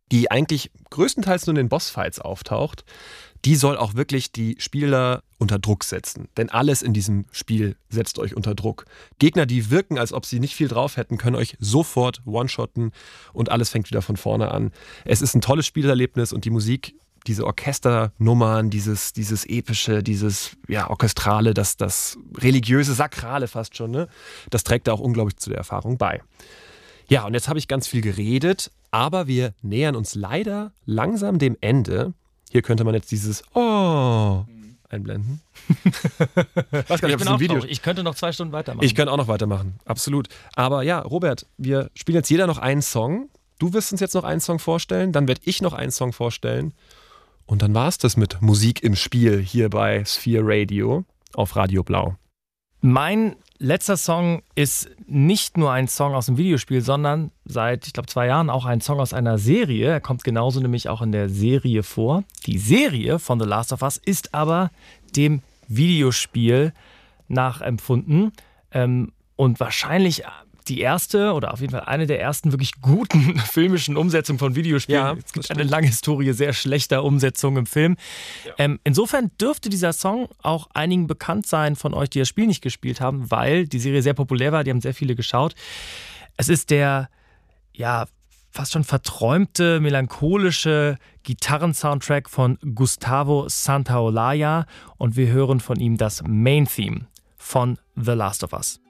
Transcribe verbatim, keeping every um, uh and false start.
die eigentlich größtenteils nur in den Bossfights auftaucht, die soll auch wirklich die Spieler unter Druck setzen. Denn alles in diesem Spiel setzt euch unter Druck. Gegner, die wirken, als ob sie nicht viel drauf hätten, können euch sofort one-shotten und alles fängt wieder von vorne an. Es ist ein tolles Spielerlebnis und die Musik, diese Orchesternummern, dieses, dieses epische, dieses ja, orchestrale, das, das religiöse, sakrale fast schon, ne? Das trägt da auch unglaublich zu der Erfahrung bei. Ja, und jetzt habe ich ganz viel geredet, aber wir nähern uns leider langsam dem Ende. Hier könnte man jetzt dieses Oh einblenden. Was kann ich, ich, bin auch Video... ich könnte noch zwei Stunden weitermachen. Ich könnte auch noch weitermachen, absolut. Aber ja, Robert, wir spielen jetzt jeder noch einen Song. Du wirst uns jetzt noch einen Song vorstellen, dann werde ich noch einen Song vorstellen. Und dann war es das mit Musik im Spiel hier bei Sphere Radio auf Radio Blau. Mein letzter Song ist nicht nur ein Song aus dem Videospiel, sondern seit, ich glaube, zwei Jahren auch ein Song aus einer Serie. Er kommt genauso nämlich auch in der Serie vor. Die Serie von The Last of Us ist aber dem Videospiel nachempfunden. Ähm, und wahrscheinlich die erste oder auf jeden Fall eine der ersten wirklich guten filmischen Umsetzungen von Videospielen. Ja, es gibt eine lange Historie sehr schlechter Umsetzungen im Film. Ja. Ähm, insofern dürfte dieser Song auch einigen bekannt sein von euch, die das Spiel nicht gespielt haben, weil die Serie sehr populär war, die haben sehr viele geschaut. Es ist der, ja, fast schon verträumte, melancholische Gitarrensoundtrack von Gustavo Santaolalla und wir hören von ihm das Main Theme von The Last of Us.